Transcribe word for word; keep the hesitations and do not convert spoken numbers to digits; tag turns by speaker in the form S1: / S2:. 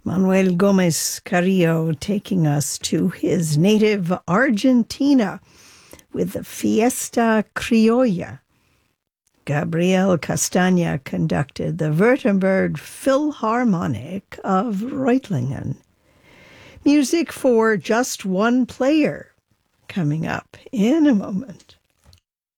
S1: Manuel Gomez Carrillo taking us to his native Argentina with the Fiesta Criolla. Gabriel Castagna conducted the Württemberg Philharmonic of Reutlingen. Music for Just One Player coming up in a moment.